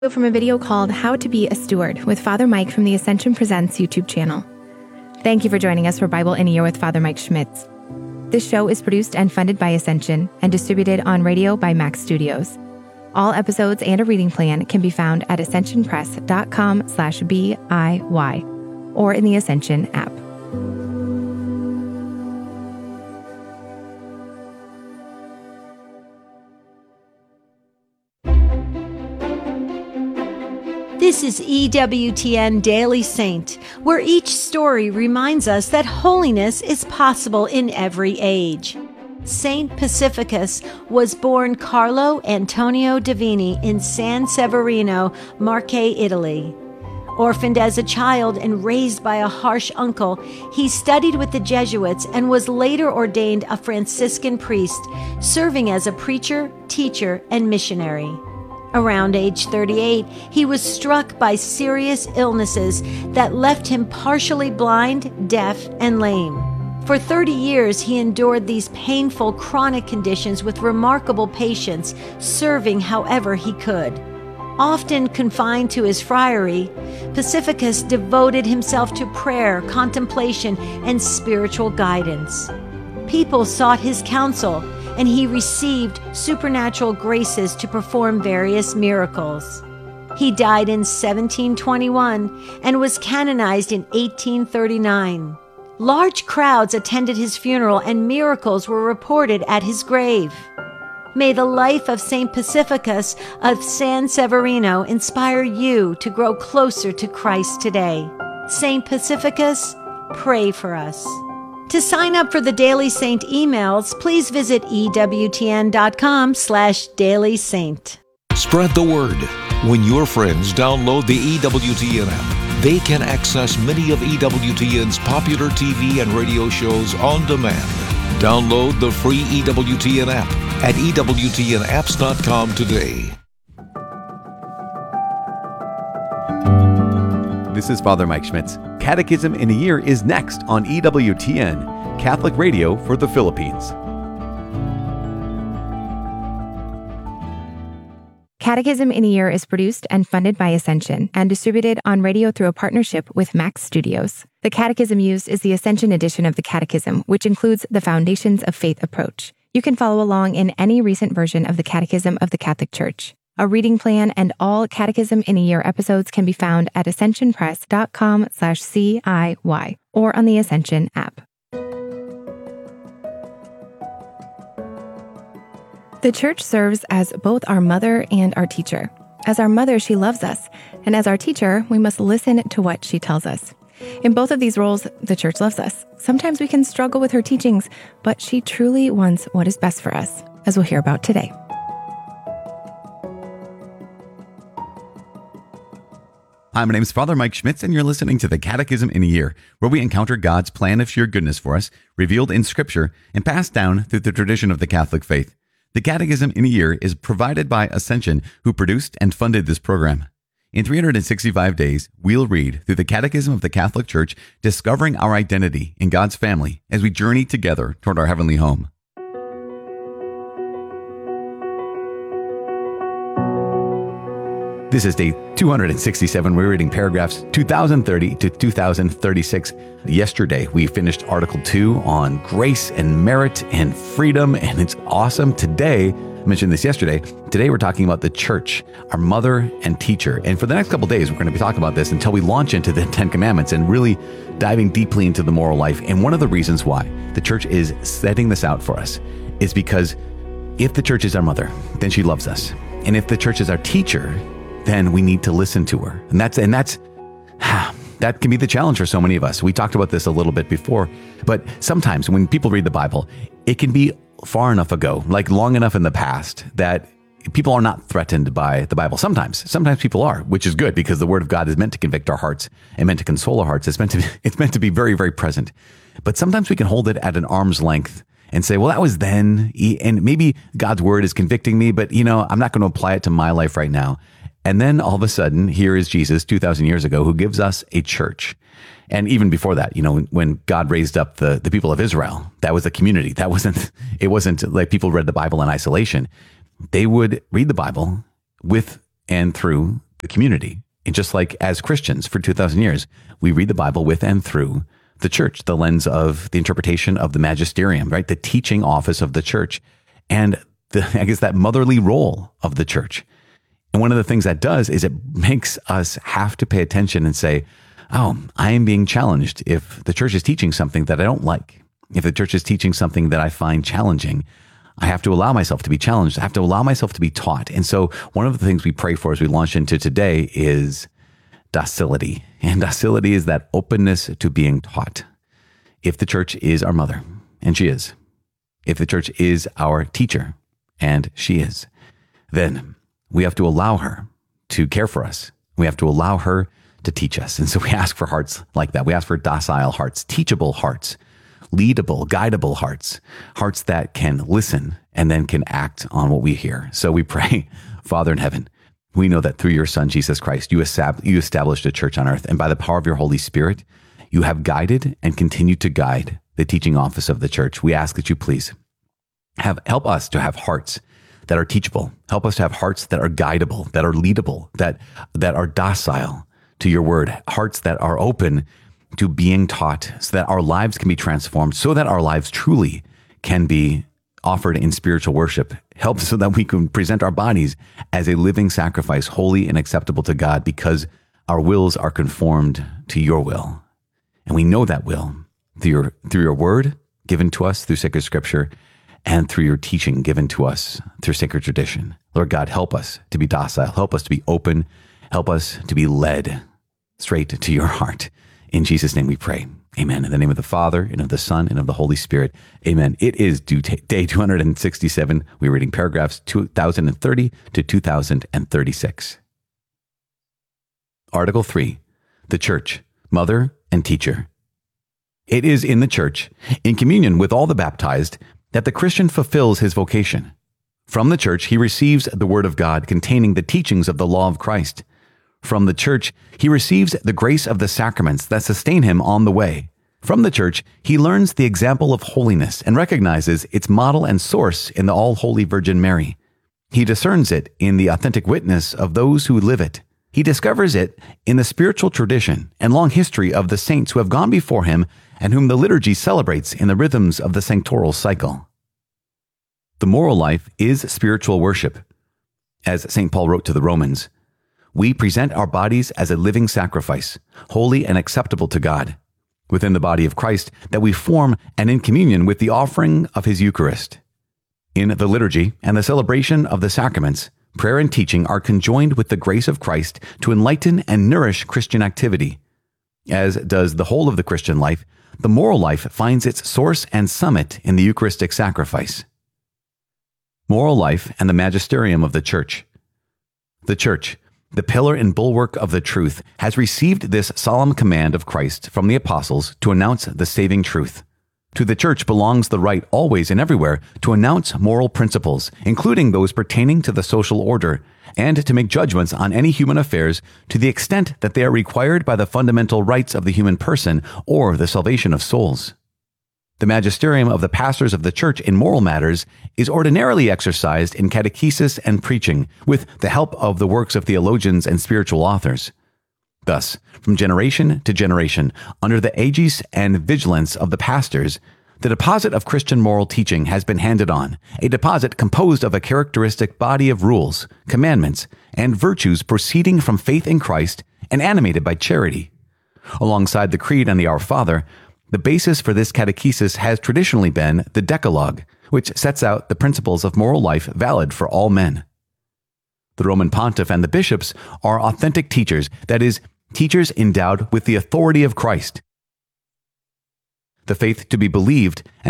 From a video called How to Be a Steward with Father Mike from the Ascension Presents YouTube channel. Thank you for joining us for Bible in a Year with Father Mike Schmitz. This show is produced and funded by Ascension and distributed on radio by Max Studios. All episodes and a reading plan can be found at ascensionpress.com/BIY or in the Ascension app. This is EWTN Daily Saint, where each story reminds us that holiness is possible in every age. Saint Pacificus was born Carlo Antonio Divini in San Severino, Marche, Italy. Orphaned as a child and raised by a harsh uncle, he studied with the Jesuits and was later ordained a Franciscan priest, serving as a preacher, teacher, and missionary. Around age 38, he was struck by serious illnesses that left him partially blind, deaf, and lame. For 30 years, he endured these painful chronic conditions with remarkable patience, serving however he could. Often confined to his friary, Pacificus devoted himself to prayer, contemplation, and spiritual guidance. People sought his counsel, and he received supernatural graces to perform various miracles. He died in 1721 and was canonized in 1839. Large crowds attended his funeral and miracles were reported at his grave. May the life of Saint Pacificus of San Severino inspire you to grow closer to Christ today. Saint Pacificus, pray for us. To sign up for the Daily Saint emails, please visit EWTN.com/dailysaint. Spread the word. When your friends download the EWTN app, they can access many of EWTN's popular TV and radio shows on demand. Download the free EWTN app at EWTNapps.com today. This is Father Mike Schmitz. Catechism in a Year is next on EWTN, Catholic Radio for the Philippines. Catechism in a Year is produced and funded by Ascension and distributed on radio through a partnership with Max Studios. The catechism used is the Ascension edition of the Catechism, which includes the Foundations of Faith approach. You can follow along in any recent version of the Catechism of the Catholic Church. A reading plan and all Catechism in a Year episodes can be found at ascensionpress.com/CIY or on the Ascension app. The Church serves as both our mother and our teacher. As our mother, she loves us, and as our teacher, we must listen to what she tells us. In both of these roles, the Church loves us. Sometimes we can struggle with her teachings, but she truly wants what is best for us, as we'll hear about today. Hi, my name is Father Mike Schmitz, and you're listening to the Catechism in a Year, where we encounter God's plan of sheer goodness for us, revealed in Scripture and passed down through the tradition of the Catholic faith. The Catechism in a Year is provided by Ascension, who produced and funded this program. In 365 days, we'll read through the Catechism of the Catholic Church, discovering our identity in God's family as we journey together toward our heavenly home. This is day 267. We're reading paragraphs 2030 to 2036. Yesterday, we finished Article 2 on grace and merit and freedom, and it's awesome. Today, I mentioned this yesterday, today we're talking about the Church, our mother and teacher. And for the next couple of days, we're going to be talking about this until we launch into the Ten Commandments and really diving deeply into the moral life. And one of the reasons why the Church is setting this out for us is because if the Church is our mother, then she loves us. And if the Church is our teacher, then we need to listen to her. And that can be the challenge for so many of us. We talked about this a little bit before, but sometimes when people read the Bible, it can be far enough ago, like long enough in the past, that people are not threatened by the Bible. Sometimes people are, which is good because the Word of God is meant to convict our hearts and meant to console our hearts. It's meant to be very, very present. But sometimes we can hold it at an arm's length and say, well, that was then, and maybe God's Word is convicting me, but I'm not going to apply it to my life right now. And then all of a sudden, here is Jesus 2,000 years ago, who gives us a church. And even before that, when God raised up the people of Israel, that was a community. It wasn't like people read the Bible in isolation. They would read the Bible with and through the community. And just like as Christians for 2,000 years, we read the Bible with and through the church, the lens of the interpretation of the magisterium, right? The teaching office of the church and that motherly role of the church. And one of the things that does is it makes us have to pay attention and say, oh, I am being challenged. If the church is teaching something that I don't like, if the church is teaching something that I find challenging, I have to allow myself to be challenged. I have to allow myself to be taught. And so one of the things we pray for as we launch into today is docility. And docility is that openness to being taught. If the church is our mother, and she is, if the church is our teacher, and she is, then we have to allow her to care for us. We have to allow her to teach us. And so we ask for hearts like that. We ask for docile hearts, teachable hearts, leadable, guidable hearts, hearts that can listen and then can act on what we hear. So we pray, Father in heaven, we know that through your Son, Jesus Christ, you established a church on earth. And by the power of your Holy Spirit, you have guided and continue to guide the teaching office of the church. We ask that you please help us to have hearts that are teachable. Help us to have hearts that are guidable, that are leadable, that are docile to your word, hearts that are open to being taught so that our lives can be transformed, so that our lives truly can be offered in spiritual worship. Help so that we can present our bodies as a living sacrifice, holy and acceptable to God, because our wills are conformed to your will. And we know that will through your word given to us through sacred scripture and through your teaching given to us through sacred tradition. Lord God, help us to be docile. Help us to be open. Help us to be led straight to your heart. In Jesus' name we pray. Amen. In the name of the Father, and of the Son, and of the Holy Spirit. Amen. It is day 267. We're reading paragraphs 2030 to 2036. Article 3. The Church, Mother and Teacher. It is in the church, in communion with all the baptized, that the Christian fulfills his vocation. From the church, he receives the word of God containing the teachings of the law of Christ. From the church, he receives the grace of the sacraments that sustain him on the way. From the church, he learns the example of holiness and recognizes its model and source in the all-holy Virgin Mary. He discerns it in the authentic witness of those who live it. He discovers it in the spiritual tradition and long history of the saints who have gone before him and whom the liturgy celebrates in the rhythms of the sanctoral cycle. The moral life is spiritual worship. As St. Paul wrote to the Romans, we present our bodies as a living sacrifice, holy and acceptable to God, within the body of Christ that we form and in communion with the offering of his Eucharist. In the liturgy and the celebration of the sacraments, prayer and teaching are conjoined with the grace of Christ to enlighten and nourish Christian activity. As does the whole of the Christian life, the moral life finds its source and summit in the Eucharistic sacrifice. Moral life and the magisterium of the Church. The Church, the pillar and bulwark of the truth, has received this solemn command of Christ from the apostles to announce the saving truth. To the Church belongs the right always and everywhere to announce moral principles, including those pertaining to the social order, and to make judgments on any human affairs to the extent that they are required by the fundamental rights of the human person or the salvation of souls. The magisterium of the pastors of the Church in moral matters is ordinarily exercised in catechesis and preaching, with the help of the works of theologians and spiritual authors. Thus, from generation to generation, under the aegis and vigilance of the pastors, the deposit of Christian moral teaching has been handed on, a deposit composed of a characteristic body of rules, commandments, and virtues proceeding from faith in Christ and animated by charity. Alongside the Creed and the Our Father, the basis for this catechesis has traditionally been the Decalogue, which sets out the principles of moral life valid for all men. The Roman Pontiff and the bishops are authentic teachers, that is, teachers endowed with the authority of Christ. The faith to be believed and